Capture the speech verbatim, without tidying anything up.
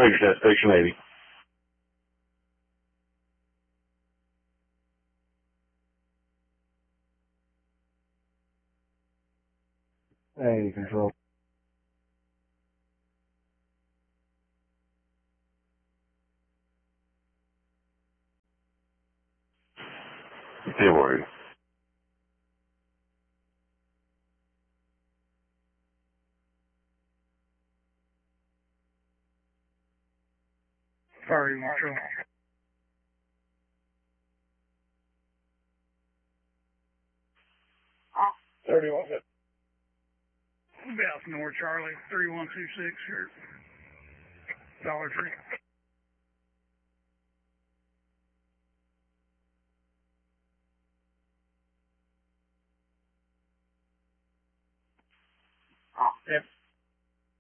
Ranger Set Station eighty. Hey, control. ten worry. Sorry, Marshall. thirty-one. South North Charlie, three one two six here. Dollar Tree.